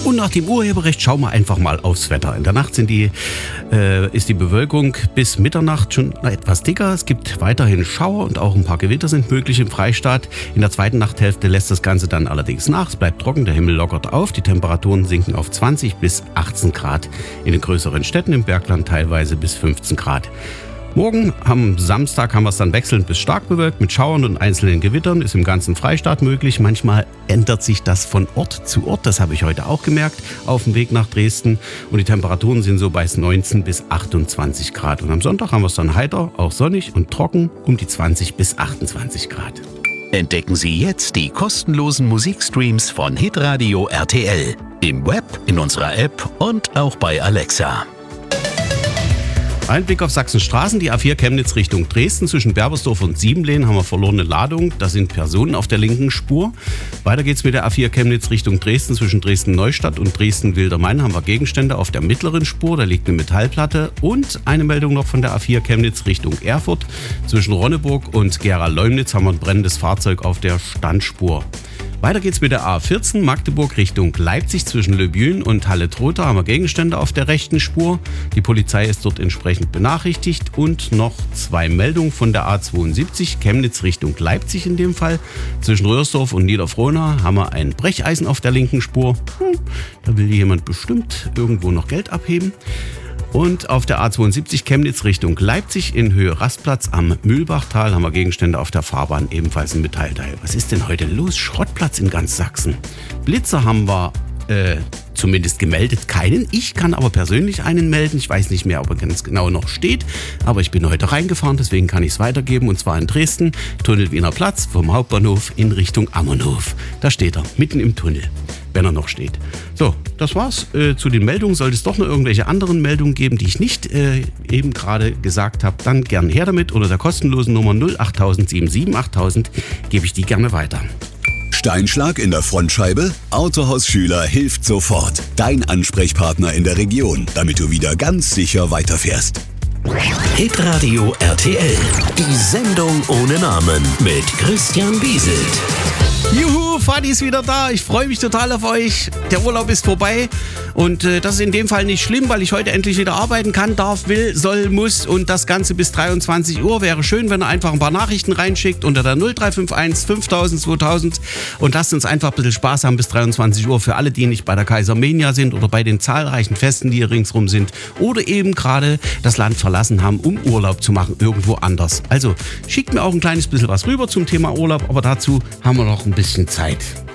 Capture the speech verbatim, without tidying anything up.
Und nach dem Urheberrecht schauen wir einfach mal aufs Wetter. In der Nacht sind die, äh, ist die Bewölkung bis Mitternacht schon etwas dicker. Es gibt weiterhin Schauer und auch ein paar Gewitter sind möglich im Freistaat. In der zweiten Nachthälfte lässt das Ganze dann allerdings nach. Es bleibt trocken, der Himmel lockert auf. Die Temperaturen sinken auf zwanzig bis achtzehn Grad. In den größeren Städten im Bergland teilweise bis fünfzehn Grad. Morgen, am Samstag, haben wir es dann wechselnd bis stark bewölkt mit Schauern und einzelnen Gewittern. Ist im ganzen Freistaat möglich. Manchmal ändert sich das von Ort zu Ort. Das habe ich heute auch gemerkt auf dem Weg nach Dresden. Und die Temperaturen sind so bei neunzehn bis achtundzwanzig Grad. Und am Sonntag haben wir es dann heiter, auch sonnig und trocken um die zwanzig bis achtundzwanzig Grad. Entdecken Sie jetzt die kostenlosen Musikstreams von Hitradio R T L. Im Web, in unserer App und auch bei Alexa. Ein Blick auf Sachsens Straßen, die A vier Chemnitz Richtung Dresden. Zwischen Berbersdorf und Siebenlehn haben wir verlorene Ladung. Da sind Personen auf der linken Spur. Weiter geht's mit der A vier Chemnitz Richtung Dresden. Zwischen Dresden-Neustadt und Dresden-Wildermain haben wir Gegenstände auf der mittleren Spur. Da liegt eine Metallplatte. Und eine Meldung noch von der A vier Chemnitz Richtung Erfurt. Zwischen Ronneburg und Gera-Leumnitz haben wir ein brennendes Fahrzeug auf der Standspur. Weiter geht's mit der A vierzehn Magdeburg Richtung Leipzig. Zwischen Löbjün und Halle-Trotha haben wir Gegenstände auf der rechten Spur. Die Polizei ist dort entsprechend benachrichtigt. Und noch zwei Meldungen von der A zweiundsiebzig Chemnitz Richtung Leipzig in dem Fall. Zwischen Röhrsdorf und Niederfrohna haben wir ein Brecheisen auf der linken Spur. Hm, da will jemand bestimmt irgendwo noch Geld abheben. Und auf der A zweiundsiebzig Chemnitz Richtung Leipzig in Höhe Rastplatz am Mühlbachtal haben wir Gegenstände auf der Fahrbahn, ebenfalls ein Metallteil. Was ist denn heute los? Schrottplatz in ganz Sachsen. Blitzer haben wir äh, zumindest gemeldet, keinen. Ich kann aber persönlich einen melden. Ich weiß nicht mehr, ob er ganz genau noch steht, aber ich bin heute reingefahren, deswegen kann ich es weitergeben. Und zwar in Dresden, Tunnel Wiener Platz vom Hauptbahnhof in Richtung Ammerhof. Da steht er, mitten im Tunnel, wenn er noch steht. So, das war's äh, zu den Meldungen. Sollte es doch noch irgendwelche anderen Meldungen geben, die ich nicht äh, eben gerade gesagt habe, dann gern her damit. Unter der kostenlosen Nummer null acht null null sieben sieben acht null null null gebe ich die gerne weiter. Steinschlag in der Frontscheibe? Autohaus Schüler hilft sofort. Dein Ansprechpartner in der Region, damit du wieder ganz sicher weiterfährst. Hitradio R T L. Die Sendung ohne Namen mit Christian Bieselt. Juhu, Fadi ist wieder da. Ich freue mich total auf euch. Der Urlaub ist vorbei und äh, das ist in dem Fall nicht schlimm, weil ich heute endlich wieder arbeiten kann, darf, will, soll, muss und das Ganze bis dreiundzwanzig Uhr. Wäre schön, wenn ihr einfach ein paar Nachrichten reinschickt unter der null drei fünf eins fünftausend zweitausend und lasst uns einfach ein bisschen Spaß haben bis dreiundzwanzig Uhr für alle, die nicht bei der Kaisermania sind oder bei den zahlreichen Festen, die hier ringsrum sind oder eben gerade das Land verlassen haben, um Urlaub zu machen irgendwo anders. Also schickt mir auch ein kleines bisschen was rüber zum Thema Urlaub, aber dazu haben wir noch ein bisschen Zeit.